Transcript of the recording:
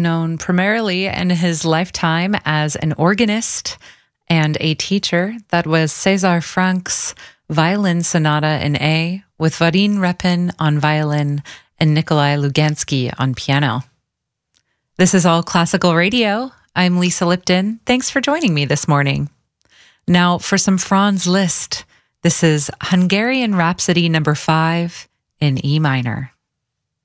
known primarily in his lifetime as an organist and a teacher. That was César Franck's Violin Sonata in A, with Vadim Repin on violin and Nikolai Lugansky on piano. This is All Classical Radio. I'm Lisa Lipton. Thanks for joining me this morning. Now for some Franz Liszt. This is Hungarian Rhapsody No. 5 in E minor.